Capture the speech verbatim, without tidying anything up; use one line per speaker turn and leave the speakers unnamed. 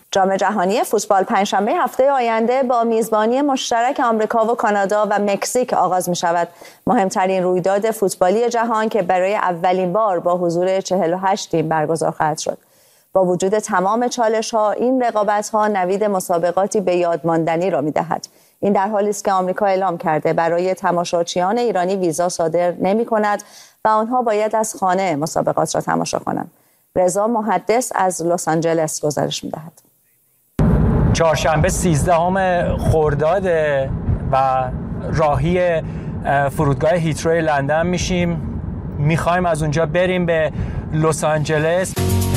جام جهانی فوتبال پنجشنبه هفته آینده با میزبانی مشترک آمریکا و کانادا و مکزیک آغاز می شود. مهمترین رویداد فوتبالی جهان که برای اولین بار با حضور چهل و هشت تیم برگزار خواهد شد. با وجود تمام چالش‌ها، این رقابت‌ها نوید مسابقاتی به یاد ماندنی را می‌دهد. این در حالی است که آمریکا اعلام کرده برای تماشاچیان ایرانی ویزا صادر نمی‌کند و آنها باید از خانه مسابقات را تماشا کنند. رضا محدث از لس آنجلس گزارش می‌دهد.
چهارشنبه سیزدهم خرداد و راهی فرودگاه هیترو لندن میشیم. می‌خوایم از اونجا بریم به لس آنجلس.